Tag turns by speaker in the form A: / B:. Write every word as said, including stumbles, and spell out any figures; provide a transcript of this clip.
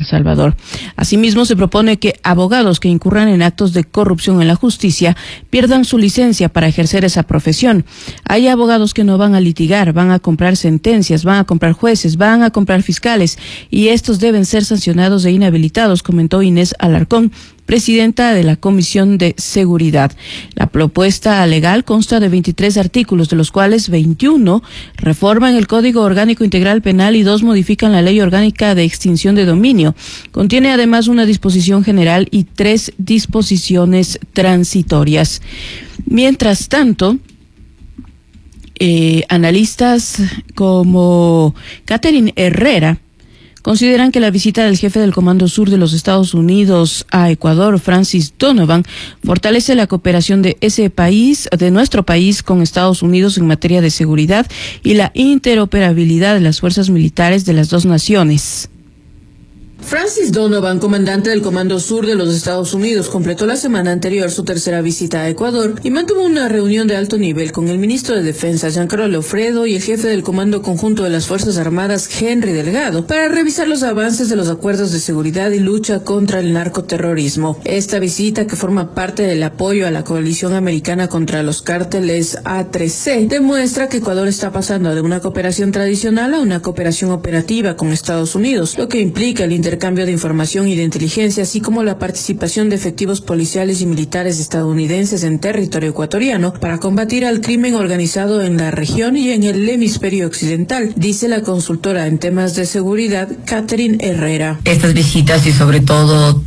A: Salvador. Asimismo, se propone que abogados que incurran en actos de corrupción en la justicia pierdan su licencia para ejercer esa profesión. Hay abogados que no van a litigar, van a comprar sentencias, van a comprar jueces, van a comprar fiscales, y estos deben ser sancionados e inhabilitados, comentó Inés Alarcón, presidenta de la Comisión de Seguridad. La propuesta legal consta de veintitrés artículos, de los cuales veintiuno reforman el Código Orgánico Integral Penal y dos modifican la Ley Orgánica de Extinción de Dominio. Contiene además una disposición general y tres disposiciones transitorias. Mientras tanto, eh, analistas como Catherine Herrera consideran que la visita del jefe del Comando Sur de los Estados Unidos a Ecuador, Francis Donovan, fortalece la cooperación de ese país, de nuestro país, con Estados Unidos en materia de seguridad y la interoperabilidad de las fuerzas militares de las dos naciones.
B: Francis Donovan, comandante del Comando Sur de los Estados Unidos, completó la semana anterior su tercera visita a Ecuador y mantuvo una reunión de alto nivel con el ministro de Defensa, Giancarlo Leofredo, y el jefe del Comando Conjunto de las Fuerzas Armadas, Henry Delgado, para revisar los avances de los acuerdos de seguridad y lucha contra el narcoterrorismo. Esta visita, que forma parte del apoyo a la coalición americana contra los cárteles A tres C, demuestra que Ecuador está pasando de una cooperación tradicional a una cooperación operativa con Estados Unidos, lo que implica el intercambio de información y de inteligencia, así como la participación de efectivos policiales y militares estadounidenses en territorio ecuatoriano para combatir al crimen organizado en la región y en el hemisferio occidental, dice la consultora en temas de seguridad, Catherine Herrera.
C: Estas visitas y sobre todo